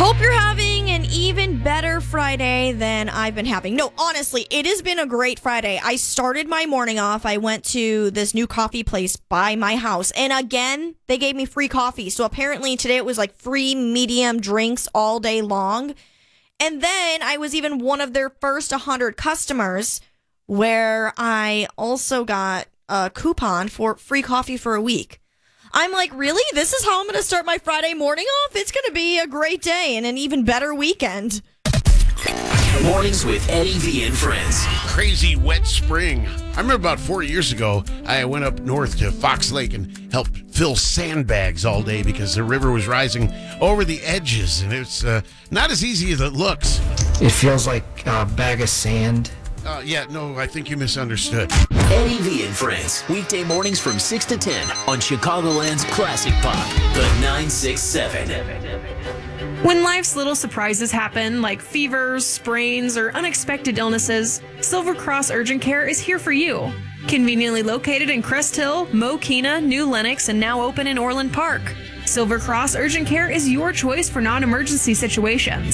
Hope you're having an even better Friday than I've been having. No, honestly, it has been a great Friday. I started my morning off. I went to this new coffee place by my house. And again, they gave me free coffee. So apparently today it was like free medium drinks all day long. And then I was even one of their first 100 customers where I also got a coupon for free coffee for a week. I'm like, really? This is how I'm going to start my Friday morning off? It's going to be a great day and an even better weekend. Mornings with Eddie V and friends. Crazy wet spring. I remember about 4 years ago, I went up north to Fox Lake and helped fill sandbags all day because the river was rising over the edges, and it's not as easy as it looks. It feels like a bag of sand. No, I think you misunderstood. Eddie V and friends. Weekday mornings from 6 to 10 on Chicagoland's Classic Pop, the 967. When life's little surprises happen, like fevers, sprains, or unexpected illnesses, Silver Cross Urgent Care is here for you. Conveniently located in Crest Hill, Mokina, New Lenox, and now open in Orland Park. Silver Cross Urgent Care is your choice for non-emergency situations.